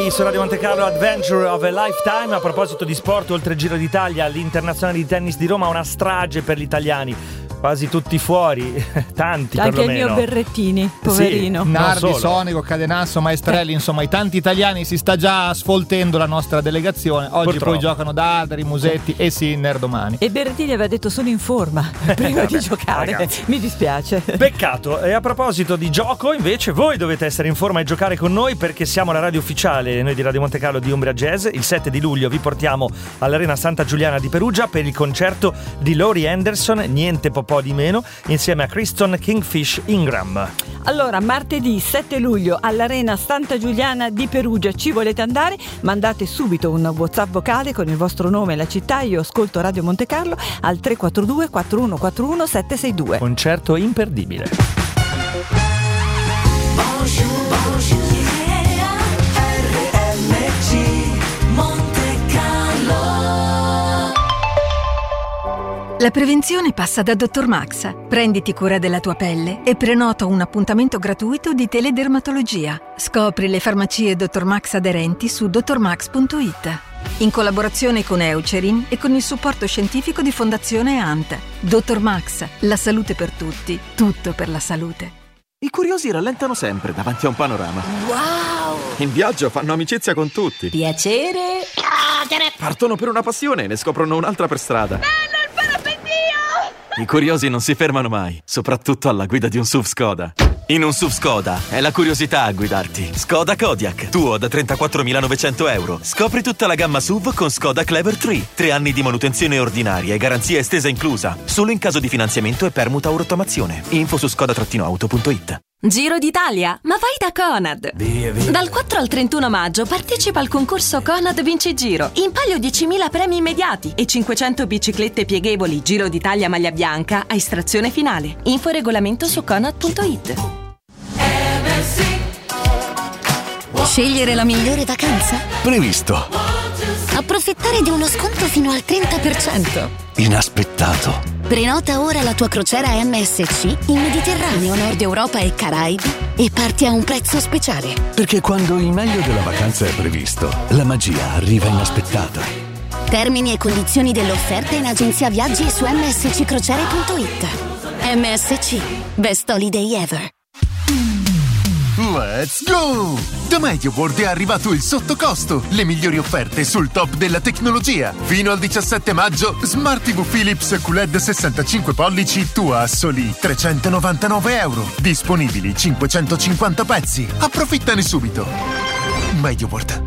Day su Radio Monte Carlo, Adventure of a Lifetime. A proposito di sport, oltre il Giro d'Italia, l'Internazionale di Tennis di Roma, una strage per gli italiani. Quasi tutti fuori, tanti anche perlomeno. Anche il mio Berrettini, poverino. Sì, Nardi, Sonico, Cadenasso, Maestrelli, insomma i tanti italiani, si sta già sfoltendo la nostra delegazione. Oggi purtroppo. Poi giocano Dadri, Musetti e Sinner domani. E Berrettini aveva detto sono in forma prima di giocare, ragazzi. Mi dispiace. Peccato. E a proposito di gioco, invece, voi dovete essere in forma e giocare con noi, perché siamo la radio ufficiale, noi di Radio Monte Carlo, di Umbria Jazz. Il 7 di luglio vi portiamo all'Arena Santa Giuliana di Perugia per il concerto di Laurie Anderson, niente po' di meno, insieme a Kristen Kingfish Ingram. Allora, martedì 7 luglio all'Arena Santa Giuliana di Perugia, ci volete andare? Mandate subito un WhatsApp vocale con il vostro nome e la città. Io ascolto Radio Monte Carlo al 342 4141 762. Concerto imperdibile. La prevenzione passa da Dr. Max. Prenditi cura della tua pelle e prenota un appuntamento gratuito di teledermatologia. Scopri le farmacie Dr. Max aderenti su drmax.it. In collaborazione con Eucerin e con il supporto scientifico di Fondazione ANT. Dr. Max, la salute per tutti, tutto per la salute. I curiosi rallentano sempre davanti a un panorama. Wow! In viaggio fanno amicizia con tutti. Piacere! Partono per una passione e ne scoprono un'altra per strada. I curiosi non si fermano mai, soprattutto alla guida di un SUV Skoda. In un SUV Skoda è la curiosità a guidarti. Skoda Kodiaq, tuo da 34.900 euro. Scopri tutta la gamma SUV con Skoda Clever 3. 3 anni di manutenzione ordinaria e garanzia estesa inclusa. Solo in caso di finanziamento e permuta o rottamazione. Info su skoda-auto.it. Giro d'Italia, ma vai da Conad! Via. Dal 4 al 31 maggio partecipa al concorso Conad Vince Giro. In palio 10.000 premi immediati e 500 biciclette pieghevoli Giro d'Italia maglia bianca a estrazione finale. Info e regolamento su conad.it. Scegliere la migliore vacanza? Previsto. Approfittare di uno sconto fino al 30%? Inaspettato. Prenota ora la tua crociera MSC in Mediterraneo, Nord Europa e Caraibi e parti a un prezzo speciale. Perché quando il meglio della vacanza è previsto, la magia arriva inaspettata. Termini e condizioni dell'offerta in agenzia viaggi e su msccrociere.it. MSC, best holiday ever. Let's go! Da MediaWorld è arrivato il sottocosto, le migliori offerte sul top della tecnologia. Fino al 17 maggio, Smart TV Philips QLED 65 pollici tua a soli 399 euro. Disponibili 550 pezzi. Approfittane subito. MediaWorld.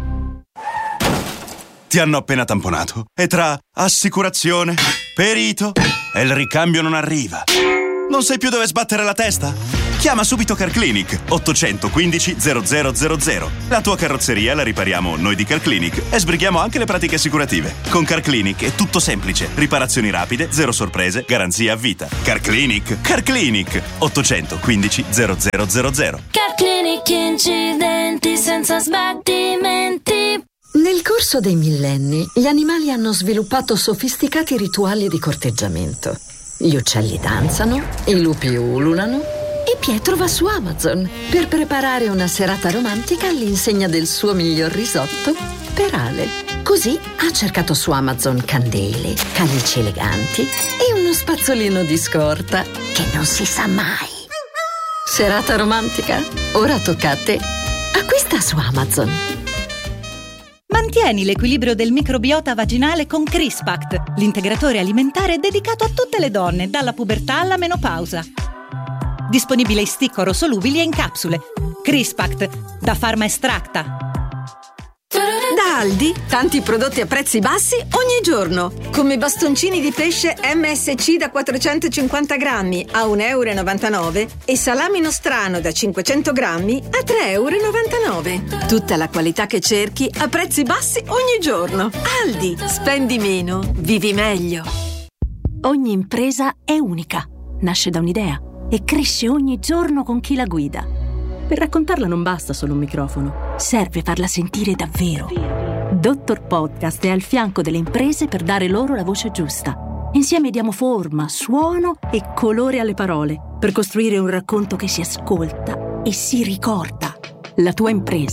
Ti hanno appena tamponato e tra assicurazione, perito e il ricambio non arriva. Non sai più dove sbattere la testa? Chiama subito CarClinic 815 0000. La tua carrozzeria la ripariamo noi di CarClinic e sbrighiamo anche le pratiche assicurative. Con CarClinic è tutto semplice. Riparazioni rapide, zero sorprese, garanzia a vita. CarClinic 815 0000. CarClinic, incidenti senza sbattimenti. Nel corso dei millenni, gli animali hanno sviluppato sofisticati rituali di corteggiamento. Gli uccelli danzano, i lupi ululano e Pietro va su Amazon per preparare una serata romantica all'insegna del suo miglior risotto per Ale. Così ha cercato su Amazon candele, camici eleganti e uno spazzolino di scorta che non si sa mai. Serata romantica? Ora tocca a te. Acquista su Amazon. Mantieni l'equilibrio del microbiota vaginale con Crispact, l'integratore alimentare dedicato a tutte le donne, dalla pubertà alla menopausa. Disponibile in stick orosolubili e in capsule. Crispact, da Pharma Extracta. Da Aldi, tanti prodotti a prezzi bassi ogni giorno. Come bastoncini di pesce MSC da 450 grammi a 1,99 euro e salami nostrano da 500 grammi a 3,99 euro. Tutta la qualità che cerchi a prezzi bassi ogni giorno. Aldi, spendi meno, vivi meglio. Ogni impresa è unica, nasce da un'idea e cresce ogni giorno con chi la guida. Per raccontarla non basta solo un microfono, serve farla sentire davvero. Dottor Podcast è al fianco delle imprese per dare loro la voce giusta. Insieme diamo forma, suono e colore alle parole per costruire un racconto che si ascolta e si ricorda. La tua impresa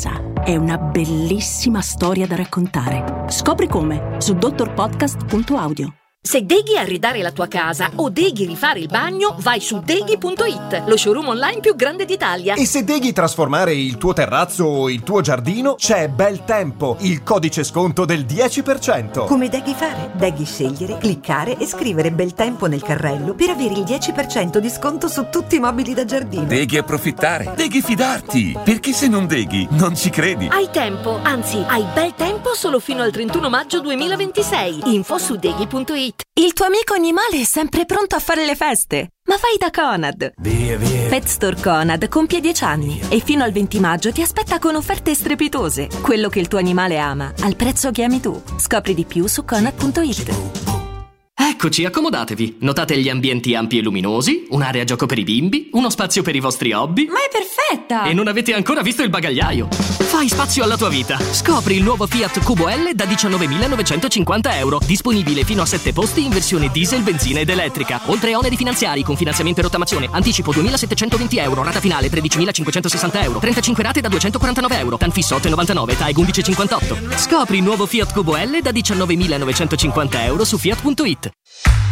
è una bellissima storia da raccontare. Scopri come su dottorpodcast.audio. Se deghi arredare la tua casa o deghi rifare il bagno, vai su deghi.it, lo showroom online più grande d'Italia. E se deghi trasformare il tuo terrazzo o il tuo giardino, c'è Bel Tempo, il codice sconto del 10%. Come deghi fare? Deghi scegliere, cliccare e scrivere Bel Tempo nel carrello per avere il 10% di sconto su tutti i mobili da giardino. Deghi approfittare, deghi fidarti, perché se non deghi non ci credi. Hai tempo, anzi hai bel tempo solo fino al 31 maggio 2026. Info su deghi.it. Il tuo amico animale è sempre pronto a fare le feste. Ma vai da Conad. Via. Pet Store Conad compie 10 anni e fino al 20 maggio ti aspetta con offerte strepitose. Quello che il tuo animale ama, al prezzo che ami tu. Scopri di più su Conad.it. Eccoci, accomodatevi. Notate gli ambienti ampi e luminosi, un'area gioco per i bimbi, uno spazio per i vostri hobby. Ma è perfetta! E non avete ancora visto il bagagliaio. Fai spazio alla tua vita. Scopri il nuovo Fiat Cubo L da 19.950 euro. Disponibile fino a 7 posti in versione diesel, benzina ed elettrica. Oltre a oneri finanziari con finanziamento e rottamazione. Anticipo 2.720 euro. Rata finale 13.560 euro. 35 rate da 249 euro. TAN fisso 8,99. TAEG 11,58. Scopri il nuovo Fiat Cubo L da 19.950 euro su Fiat.it.